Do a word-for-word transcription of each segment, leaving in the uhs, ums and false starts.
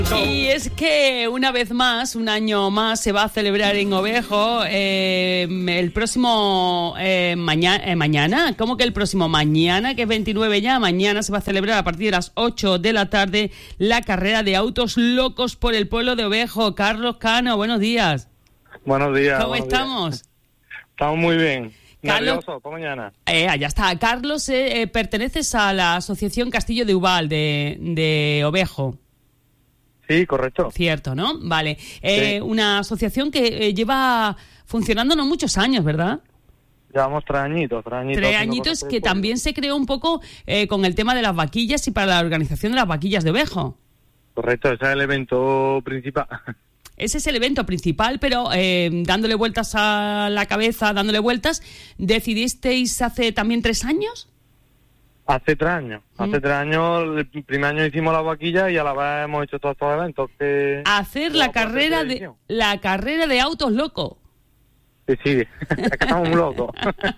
Y es que una vez más, un año más, se va a celebrar en Ovejo eh, el próximo eh, mañana, eh, mañana, ¿cómo que el próximo? Mañana, que es veintinueve ya, mañana se va a celebrar a partir de las ocho de la tarde la carrera de autos locos por el pueblo de Ovejo. Carlos Cano, buenos días. Buenos días. ¿Cómo buenos estamos? Días. Estamos muy bien. Carlos, nervioso, por mañana. Eh, ya está. Carlos, eh, eh, perteneces a la Asociación Castillo de Ubal de, de Ovejo. Sí, correcto. Cierto, ¿no? Vale. Eh, Sí. Una asociación que eh, lleva funcionando no muchos años, ¿verdad? Llevamos tres añitos. Tres añitos, Tres añitos que también se creó un poco eh, con el tema de las vaquillas y para la organización de las vaquillas de Ovejo. Correcto, ese es el evento principal. Ese es el evento principal, pero eh, dándole vueltas a la cabeza, dándole vueltas, ¿decidisteis hace también tres años? Hace tres años. Mm. Hace tres años, el primer año hicimos las vaquillas y a la vez hemos hecho todos estos eventos. Que Hacer la carrera de la carrera de autos locos. Sí, sí, es que estamos muy locos.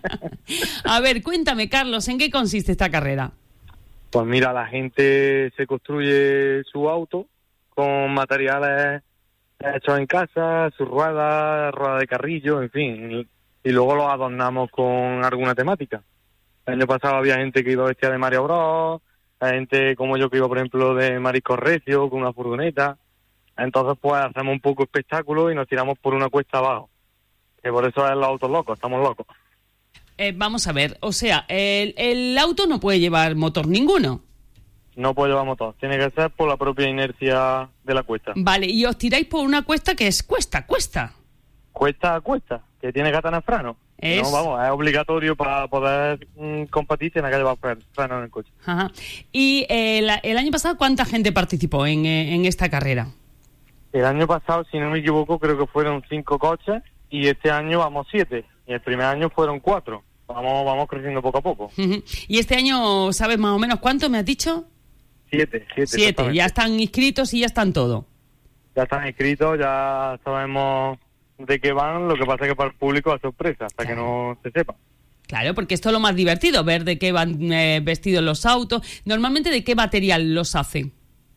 A ver, cuéntame, Carlos, ¿en qué consiste esta carrera? Pues mira, la gente se construye su auto con materiales hechos en casa, sus ruedas, ruedas de carrillo, en fin, y, y luego los adornamos con alguna temática. El año pasado había gente que iba vestida de Mario Bros, hay gente como yo que iba, por ejemplo, de Marisco Recio, con una furgoneta. Entonces, pues, hacemos un poco espectáculo y nos tiramos por una cuesta abajo. Que por eso es los autos locos, estamos locos. Eh, vamos a ver, o sea, el, el auto no puede llevar motor ninguno. No puede llevar motor, tiene que ser por la propia inercia de la cuesta. Vale, y os tiráis por una cuesta que es cuesta, cuesta. Cuesta a cuesta, que tiene que tener freno. Es... No, vamos, es obligatorio para poder mmm, competir, tiene que llevar freno en el coche. Ajá. Y eh, el, el año pasado, ¿cuánta gente participó en, eh, en esta carrera? El año pasado, si no me equivoco, creo que fueron cinco coches y este año vamos siete. Y el primer año fueron cuatro. Vamos, vamos creciendo poco a poco. Uh-huh. ¿Y este año sabes más o menos cuánto me has dicho? Siete, siete. Siete, ya están inscritos y ya están todo. Ya están inscritos, ya sabemos de qué van, lo que pasa es que para el público es sorpresa, hasta claro. que no se sepa. Claro, porque esto es lo más divertido, ver de qué van eh, vestidos los autos. Normalmente, ¿de qué material los hacen?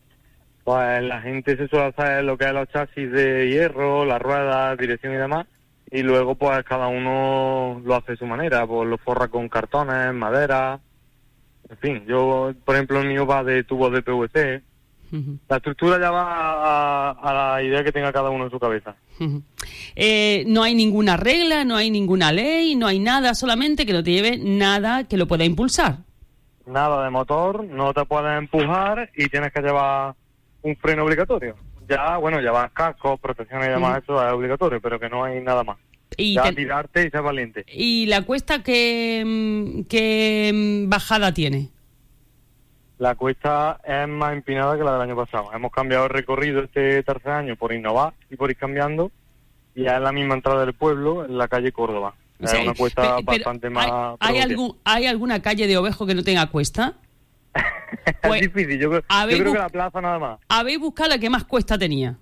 Pues la gente se suele hacer lo que es los chasis de hierro, las ruedas, dirección y demás, y luego pues cada uno lo hace de su manera, pues lo forra con cartones, madera, en fin, yo, por ejemplo, el mío va de tubos de P V C. Uh-huh. La estructura ya va a, a la idea que tenga cada uno en su cabeza. Uh-huh. Eh, no hay ninguna regla, no hay ninguna ley, no hay nada, solamente que no te lleve nada que lo pueda impulsar. Nada de motor, no te puedes empujar y tienes que llevar un freno obligatorio. Ya, bueno, llevar cascos, protecciones y demás, uh-huh. eso es obligatorio, pero que no hay nada más. Y ya te... tirarte y ser valiente. ¿Y la cuesta qué, qué bajada tiene? La cuesta es más empinada que la del año pasado. Hemos cambiado el recorrido este tercer año por innovar y por ir cambiando. Y ya es la misma entrada del pueblo, en la calle Córdoba. O sea, es una cuesta pero, pero bastante más... ¿hay, ¿hay, algún, ¿Hay alguna calle de Ovejo que no tenga cuesta? Pues, es difícil, yo, creo, yo creo que la plaza nada más. Habéis buscado la que más cuesta tenía.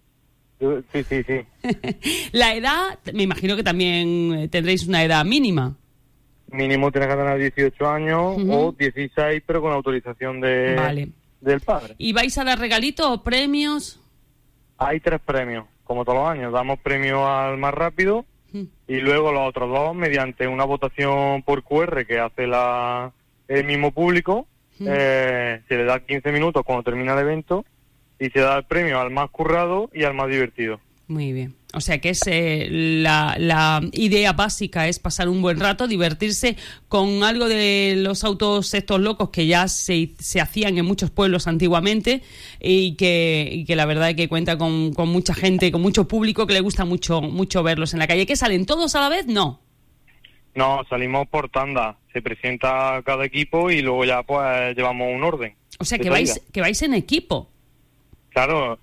Sí, sí, sí. La edad, me imagino que también tendréis una edad mínima. Mínimo tienes que tener dieciocho años uh-huh. o dieciséis, pero con autorización de vale. del padre. ¿Y vais a dar regalitos o premios? Hay tres premios, como todos los años. Damos premio al más rápido uh-huh. y luego los otros dos, mediante una votación por Q R que hace la el mismo público, uh-huh. eh, se le da quince minutos cuando termina el evento y se da el premio al más currado y al más divertido. Muy bien. O sea que es eh, la, la idea básica es pasar un buen rato, divertirse con algo de los autos estos locos que ya se, se hacían en muchos pueblos antiguamente y que, y que la verdad es que cuenta con, con mucha gente, con mucho público que le gusta mucho mucho verlos en la calle. ¿Que salen todos a la vez? No. No, salimos por tanda. Se presenta cada equipo y luego ya pues llevamos un orden. O sea que vais, que vais en equipo. Claro.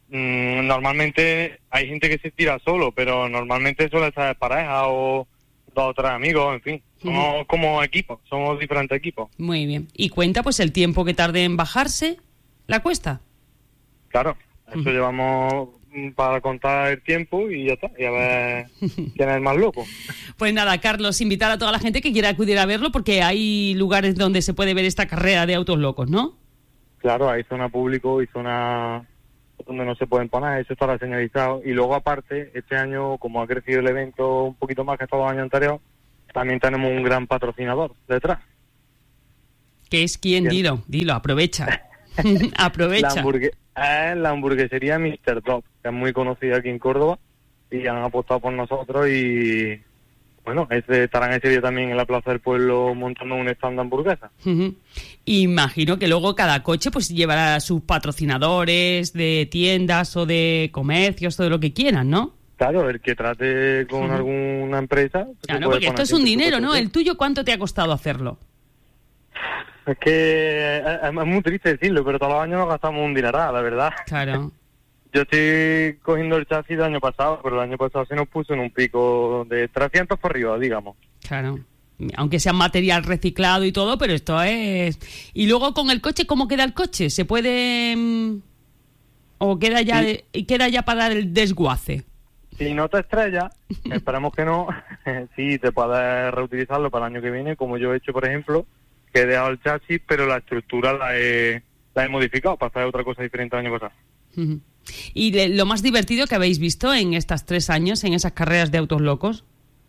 Normalmente hay gente que se tira solo, pero normalmente suele ser pareja o dos o tres amigos, en fin. Somos uh-huh. como equipos, somos diferentes equipos. Muy bien. ¿Y cuenta pues el tiempo que tarde en bajarse la cuesta? Claro, eso uh-huh. llevamos para contar el tiempo y ya está, y a ver quién es el más loco. Pues nada, Carlos, invitar a toda la gente que quiera acudir a verlo porque hay lugares donde se puede ver esta carrera de autos locos, ¿no? Claro, hay zona público y zona... donde no se pueden poner, eso estará señalizado. Y luego aparte, este año, como ha crecido el evento un poquito más que todos los años anteriores, también tenemos un gran patrocinador detrás. ¿Qué es quién? Bien. Dilo, dilo, aprovecha. aprovecha. La, hamburgue- eh, la hamburguesería míster Top, que es muy conocida aquí en Córdoba, y han apostado por nosotros y, bueno, ese, estarán ese día también en la Plaza del Pueblo montando un stand de hamburguesas. Uh-huh. Imagino que luego cada coche pues llevará sus patrocinadores de tiendas o de comercios o de lo que quieran, ¿no? Claro, el que trate con Uh-huh. alguna empresa... se Claro, puede porque esto poner es un siempre su dinero, ¿no? coche. ¿El tuyo cuánto te ha costado hacerlo? Es que es, es muy triste decirlo, pero todos los años nos gastamos un dineral, la verdad. Claro. Yo estoy cogiendo el chasis del año pasado, pero el año pasado se nos puso en un pico de trescientos por arriba, digamos. Claro. Aunque sea material reciclado y todo, pero esto es... Y luego con el coche, ¿cómo queda el coche? ¿Se puede...? mm, ¿O queda ya, Sí. de- queda ya para dar el desguace? Si no te estrellas, esperamos que no, sí, te puedes reutilizarlo para el año que viene, como yo he hecho, por ejemplo, que he dejado el chasis, pero la estructura la he, la he modificado para hacer otra cosa diferente el año pasado. Ujú. ¿Y de- lo más divertido que habéis visto en estas tres años, en esas carreras de autos locos?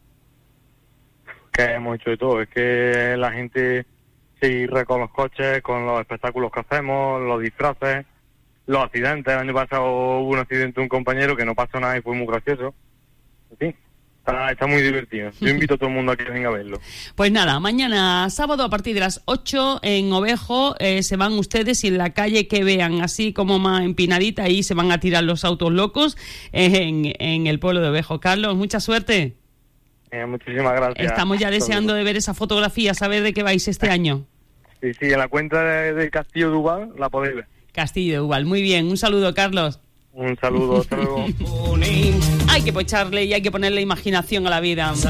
Que hemos hecho de todo, es que la gente se irra con los coches, con los espectáculos que hacemos, los disfraces, los accidentes. El año pasado hubo un accidente de un compañero que no pasó nada y fue muy gracioso. En fin, está, está muy divertido. Yo invito a todo el mundo a que venga a verlo. Pues nada, mañana sábado a partir de las ocho en Ovejo eh, se van ustedes y en la calle que vean así como más empinadita, ahí se van a tirar los autos locos en, en el pueblo de Ovejo. Carlos, mucha suerte. Eh, muchísimas gracias. Estamos ya deseando de ver esa fotografía, saber de qué vais este año. Sí, sí, en la cuenta de, de Castillo de Ubal la podéis ver. Castillo de Ubal. Muy bien, un saludo, Carlos. Un saludo, hasta luego. Hay que pocharle y hay que ponerle imaginación a la vida.